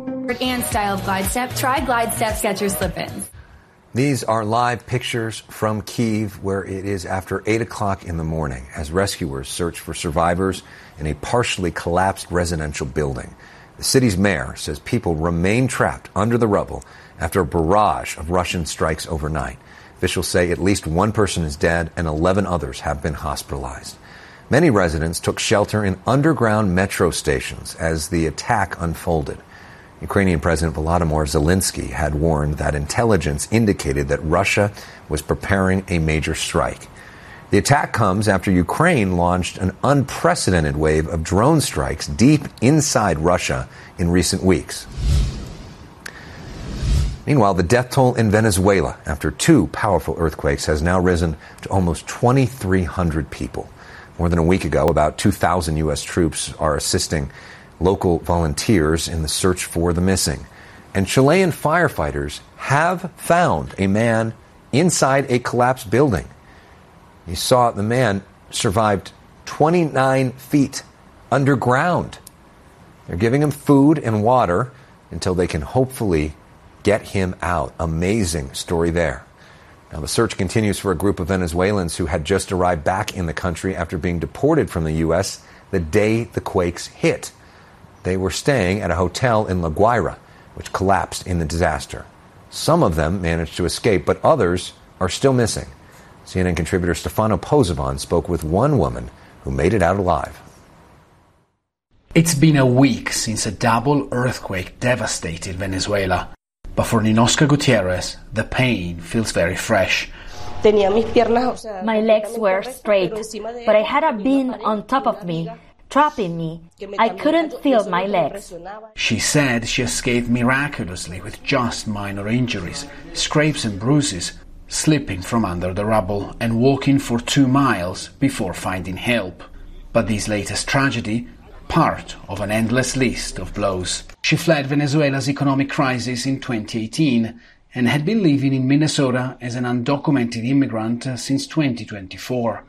And styled glide step. Try glide step Skechers slip-ins. These are live pictures from Kyiv, where it is after 8 o'clock in the morning as rescuers search for survivors in a partially collapsed residential building. The city's mayor says people remain trapped under the rubble after a barrage of Russian strikes overnight. Officials say at least one person is dead and 11 others have been hospitalized. Many residents took shelter in underground metro stations as the attack unfolded. Ukrainian President Volodymyr Zelensky had warned that intelligence indicated that Russia was preparing a major strike. The attack comes after Ukraine launched an unprecedented wave of drone strikes deep inside Russia in recent weeks. Meanwhile, the death toll in Venezuela after two powerful earthquakes has now risen to almost 2,300 people. More than a week ago, about 2,000 U.S. troops are assisting local volunteers in the search for the missing. And Chilean firefighters have found a man inside a collapsed building. You saw the man survived 29 feet underground. They're giving him food and water until they can hopefully get him out. Amazing story there. Now, the search continues for a group of Venezuelans who had just arrived back in the country after being deported from the U.S. the day the quakes hit. They were staying at a hotel in La Guaira, which collapsed in the disaster. Some of them managed to escape, but others are still missing. CNN contributor Stefano Pozzebon spoke with one woman who made it out alive. It's been a week since a double earthquake devastated Venezuela. But for Ninoska Gutierrez, the pain feels very fresh. My legs were straight, but I had a beam on top of me, trapping me. I couldn't feel my legs. She said she escaped miraculously with just minor injuries, scrapes and bruises, slipping from under the rubble and walking for 2 miles before finding help. But this latest tragedy, part of an endless list of blows. She fled Venezuela's economic crisis in 2018 and had been living in Minnesota as an undocumented immigrant since 2024.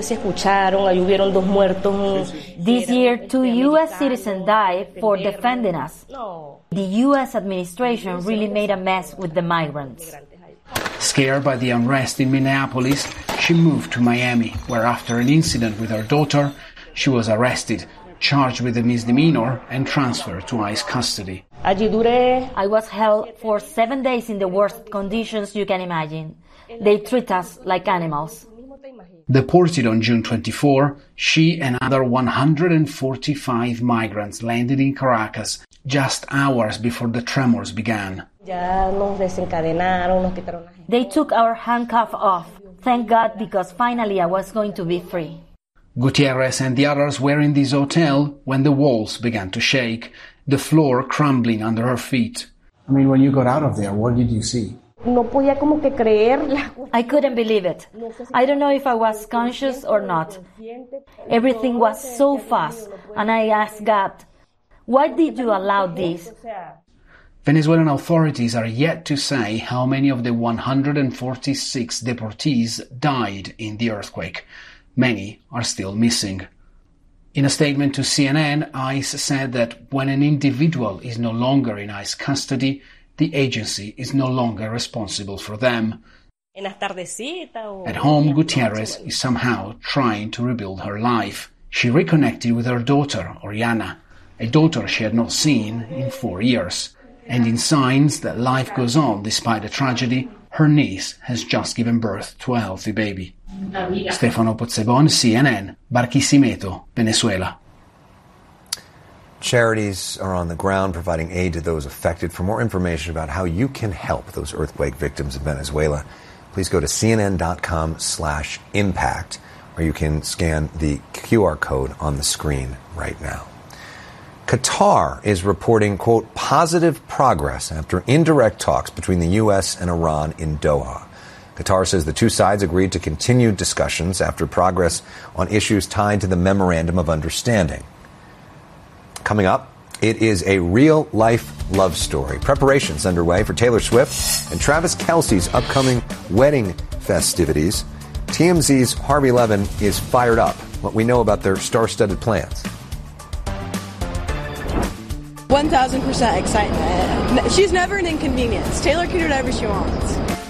This year, 2 U.S. citizens died for defending us. The U.S. administration really made a mess with the migrants. Scared by the unrest in Minneapolis, she moved to Miami, where after an incident with her daughter, she was arrested, charged with a misdemeanor, and transferred to ICE custody. I was held for 7 days in the worst conditions you can imagine. They treat us like animals. Deported on June 24, she and other 145 migrants landed in Caracas just hours before the tremors began. They took our handcuff off. Thank God, because finally I was going to be free. Gutierrez and the others were in this hotel when the walls began to shake, the floor crumbling under her feet. I mean, when you got out of there, what did you see? I couldn't believe it. I don't know if I was conscious or not. Everything was so fast, and I asked God, why did you allow this? Venezuelan authorities are yet to say how many of the 146 deportees died in the earthquake. Many are still missing. In a statement to CNN, ICE said that when an individual is no longer in ICE custody, the agency is no longer responsible for them. At home, Gutierrez is somehow trying to rebuild her life. She reconnected with her daughter, Oriana, a daughter she had not seen in 4 years. And in signs that life goes on despite the tragedy, her niece has just given birth to a healthy baby. Stefano Pozzebon, CNN, Barquisimeto, Venezuela. Charities are on the ground providing aid to those affected. For more information about how you can help those earthquake victims in Venezuela, please go to cnn.com/impact, or you can scan the QR code on the screen right now. Qatar is reporting, quote, positive progress after indirect talks between the U.S. and Iran in Doha. Qatar says the two sides agreed to continue discussions after progress on issues tied to the Memorandum of Understanding. Coming up, it is a real-life love story. Preparations underway for Taylor Swift and Travis Kelce's upcoming wedding festivities. TMZ's Harvey Levin is fired up. What we know about their star-studded plans. 1,000% excitement. She's never an inconvenience. Taylor can do whatever she wants.